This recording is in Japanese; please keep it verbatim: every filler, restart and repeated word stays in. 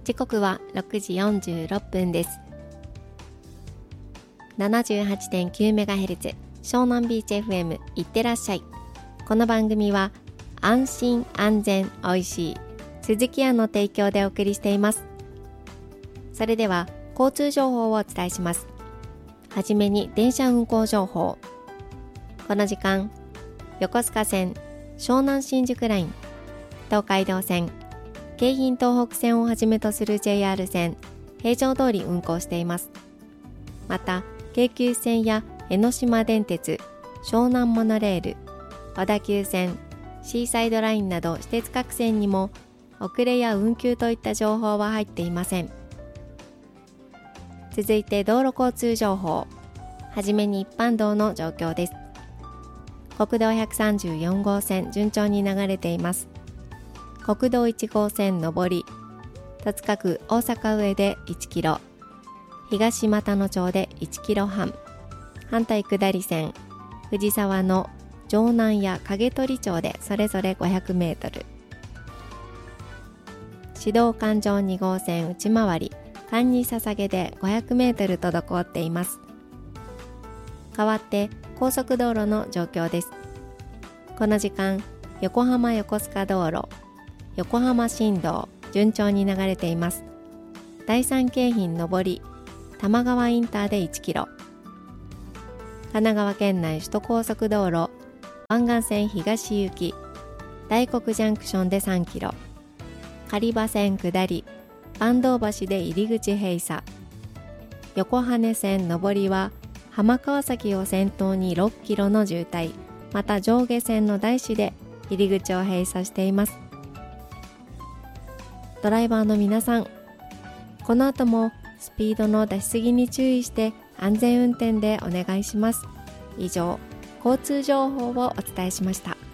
時刻はろくじよんじゅうろっぷんです。 ななじゅうはちてんきゅうメガヘルツ 湘南ビーチ エフエム いってらっしゃい。この番組は安心安全おいしい鈴木屋の提供でお送りしています。それでは交通情報をお伝えします。はじめに電車運行情報。この時間、横須賀線、湘南新宿ライン、東海道線、京浜東北線をはじめとする ジェイアール 線、平常通り運行しています。また、京急線や江ノ島電鉄、湘南モノレール、小田急線、シーサイドラインなど私鉄各線にも遅れや運休といった情報は入っていません。続いて道路交通情報。はじめに一般道の状況です。国道ひゃくさんじゅうよんごう線順調に流れています。国道いちごう線上り、戸塚区大阪上でいちキロ、東俣野町でいちキロはん、反対下り線、藤沢の城南や影取町でそれぞれごひゃくメートル、市道環状にごう線内回り、関西捧げでごひゃくメートル滞っています。代わって高速道路の状況です。この時間、横浜横須賀道路、横浜新道、順調に流れています。第三京浜上り、多摩川インターでいちキロ、神奈川県内首都高速道路、湾岸線東行き、大黒ジャンクションでさんキロ、狩場線下り、坂東橋で入り口閉鎖、横羽線上りは浜川崎を先頭にろっキロの渋滞、また上下線の大師で入り口を閉鎖しています。ドライバーの皆さん、この後もスピードの出しすぎに注意して安全運転でお願いします。以上、交通情報をお伝えしました。